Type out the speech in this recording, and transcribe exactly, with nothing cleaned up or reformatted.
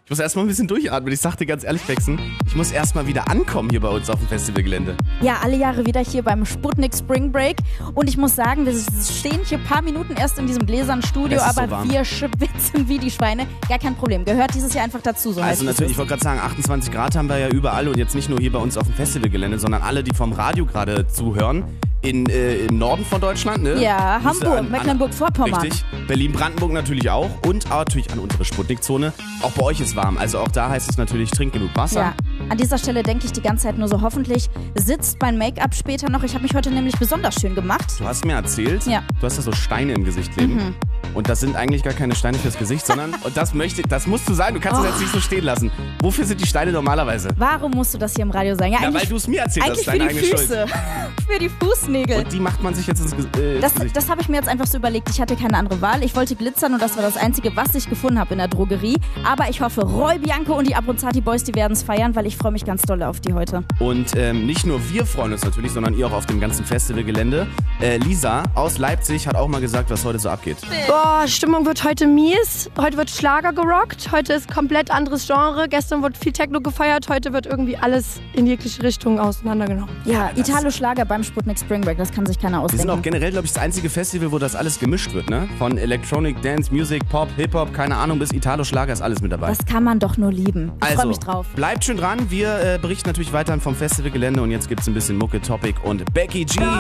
Ich muss erstmal ein bisschen durchatmen. Ich sagte ganz ehrlich, Bexen, ich muss erstmal wieder ankommen hier bei uns auf dem Festivalgelände. Ja, alle Jahre wieder hier beim Sputnik Spring Break. Und ich muss sagen, wir stehen hier ein paar Minuten erst in diesem gläsernen Studio, aber so wir schwitzen wie die Schweine. Gar kein Problem. Gehört dieses Jahr einfach dazu. So also natürlich, ich wollte gerade sagen, achtundzwanzig Grad haben wir ja überall und jetzt nicht nur hier bei uns auf dem Festivalgelände, sondern alle, die vom Radio gerade zuhören. In, äh, im Norden von Deutschland, ne? Ja, Hamburg, Mecklenburg-Vorpommern. Richtig. Berlin-Brandenburg natürlich auch und aber natürlich an unsere Sputnik-Zone. Auch bei euch ist warm, also auch da heißt es natürlich, trink genug Wasser. Ja, an dieser Stelle denke ich die ganze Zeit nur so, hoffentlich sitzt mein Make-up später noch. Ich habe mich heute nämlich besonders schön gemacht. Du hast mir erzählt, ja. du hast da so Steine im Gesicht kleben. Mhm. Und das sind eigentlich gar keine Steine fürs Gesicht, sondern, und das möchte, das musst du sagen, du kannst oh. das jetzt nicht so stehen lassen. Wofür sind die Steine normalerweise? Warum musst du das hier im Radio sagen? Ja, ja weil du es mir erzählt hast, deine eigene Schuld. Füße. Für die Fußnägel. Und die macht man sich jetzt ins, äh, Das, Gesicht. das habe ich mir jetzt einfach so überlegt. Ich hatte keine andere Wahl. Ich wollte glitzern und das war das Einzige, was ich gefunden habe in der Drogerie. Aber ich hoffe, Roy Bianco und die Abronzati Boys, die werden es feiern, weil ich freue mich ganz doll auf die heute. Und ähm, nicht nur wir freuen uns natürlich, sondern ihr auch auf dem ganzen Festivalgelände. Äh, Lisa aus Leipzig hat auch mal gesagt, was heute so abgeht. Boah, Stimmung wird heute mies. Heute wird Schlager gerockt. Heute ist komplett anderes Genre. Gestern wurde viel Techno gefeiert. Heute wird irgendwie alles in jegliche Richtungen auseinandergenommen. Ja, Italo-Schlager beim Sputnik Spring Break. Das kann sich keiner ausdenken. Wir sind auch generell, glaube ich, das einzige Festival, wo das alles gemischt wird, ne? Von Electronic, Dance, Music, Pop, Hip-Hop, keine Ahnung, bis Italo-Schlager ist alles mit dabei. Das kann man doch nur lieben. Ich also, freue mich drauf. Bleibt schön dran. Wir äh, berichten natürlich weiterhin vom Festivalgelände und jetzt gibt es ein bisschen Mucke, Topic und Becky G.